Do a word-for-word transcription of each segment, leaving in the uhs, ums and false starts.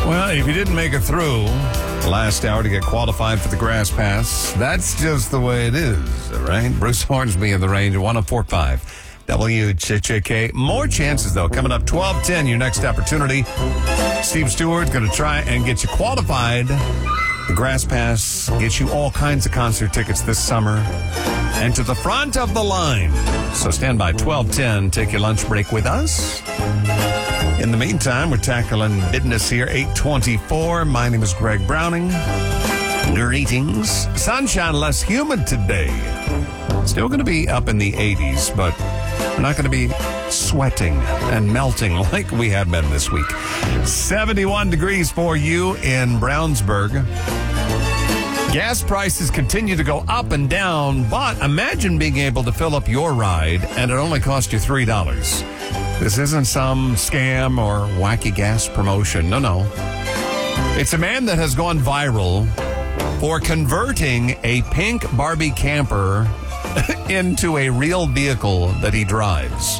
Well, if you didn't make it through last hour to get qualified for the Grass Pass, that's just the way it is, right? Bruce Hornsby in the range of one oh four point five W J J K. More chances, though, coming up twelve ten, your next opportunity. Steve Stewart going to try and get you qualified. The Grass Pass gets you all kinds of concert tickets this summer and to the front of the line. So stand by twelve ten. Take your lunch break with us. In the meantime, we're tackling business here, eight twenty-four. My name is Greg Browning. Greetings. Sunshine, less humid today. Still going to be up in the eighties, but we're not going to be sweating and melting like we have been this week. seventy-one degrees for you in Brownsburg. Gas prices continue to go up and down, but imagine being able to fill up your ride and it only cost you three dollars. This isn't some scam or wacky gas promotion. No, no. It's a man that has gone viral for converting a pink Barbie camper into a real vehicle that he drives.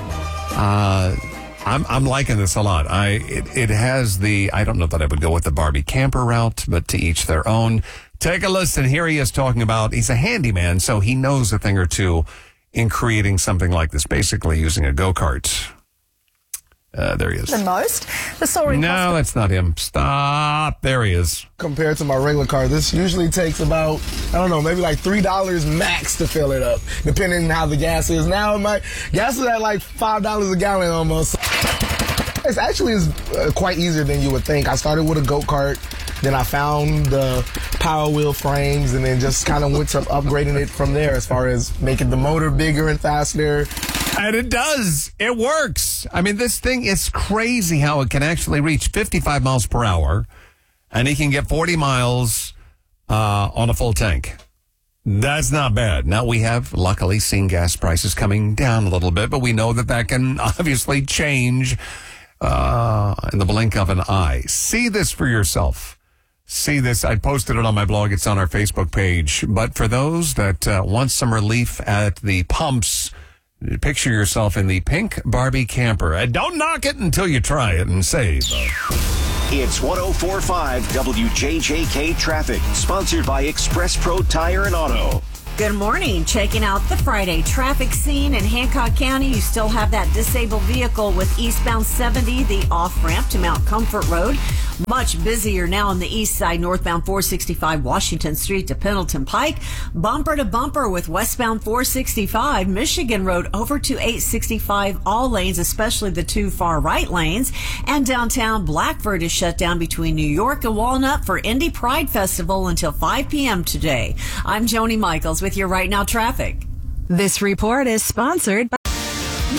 Uh, I'm, I'm liking this a lot. I it, it has the, I don't know that I would go with the Barbie camper route, but to each their own. Take a listen. Here he is talking about, he's a handyman, so he knows a thing or two in creating something like this, basically using a go-kart. Uh, there he is. The most? The soaring No, cost- that's not him. Stop. There he is. Compared to my regular car, this usually takes about, I don't know, maybe like three dollars max to fill it up, depending on how the gas is. Now, my gas is at like five dollars a gallon almost. It's actually is uh, quite easier than you would think. I started with a go-kart, then I found the Power Wheel frames, and then just kind of went to upgrading it from there as far as making the motor bigger and faster. And it does. It works. I mean, this thing is crazy how it can actually reach fifty-five miles per hour, and he can get forty miles uh, on a full tank. That's not bad. Now, we have luckily seen gas prices coming down a little bit, but we know that that can obviously change uh, in the blink of an eye. See this for yourself. See this. I posted it on my blog. It's on our Facebook page. But for those that uh, want some relief at the pumps, picture yourself in the pink Barbie camper. And don't knock it until you try it and save. It's one oh four point five W J J K Traffic, sponsored by Express Pro Tire and Auto. Good morning. Checking out the Friday traffic scene in Hancock County. You still have that disabled vehicle with eastbound seventy, the off-ramp to Mount Comfort Road. Much busier now on the east side, northbound four sixty-five Washington Street to Pendleton Pike. Bumper to bumper with westbound four sixty-five Michigan Road over to eight sixty-five, all lanes, especially the two far right lanes. And downtown Blackford is shut down between New York and Walnut for Indy Pride Festival until five p.m. today. I'm Joni Michaels with your Right Now traffic. This report is sponsored by